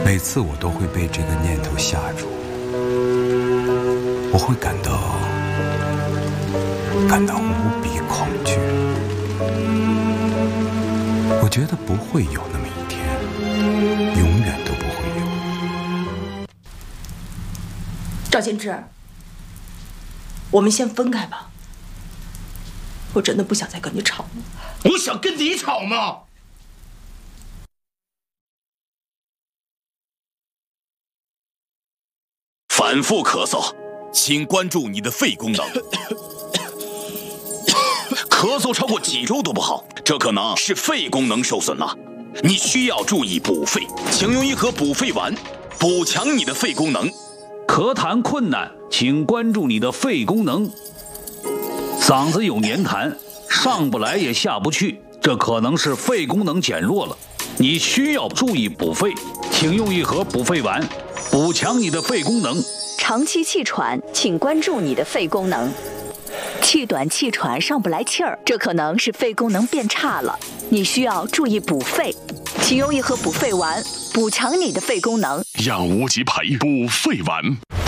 每次我都会被这个念头吓住，我会感到无比恐惧。我觉得不会有那么一天，永远都不会有。 赵先之，我们先分开吧。我真的不想再跟你吵了。 我想跟你吵吗？ 反复咳嗽，请关注你的肺功能。咳嗽超过几周都不好，这可能是肺功能受损了。你需要注意补肺，请用一盒补肺丸，补强你的肺功能。 咳痰困难，请关注你的肺功能。嗓子有黏痰，上不来也下不去，这可能是肺功能减弱了。你需要注意补肺，请用一盒补肺丸，补强你的肺功能。 长期气喘，请关注你的肺功能。气短气喘上不来气儿，这可能是肺功能变差了，你需要注意补肺，请用一盒补肺丸，补强你的肺功能。 让无极牌补肺丸。